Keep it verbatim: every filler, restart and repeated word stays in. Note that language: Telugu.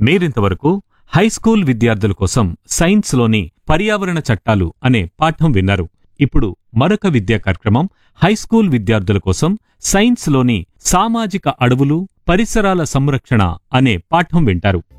మీరింతవరకు హైస్కూల్ విద్యార్థుల కోసం సైన్స్లోని పర్యావరణ చట్టాలు అనే పాఠం విన్నారు. ఇప్పుడు మరొక విద్యా కార్యక్రమం హైస్కూల్ విద్యార్థుల కోసం సైన్స్లోని సామాజిక అడవులు, పరిసరాల సంరక్షణ అనే పాఠం వింటారు.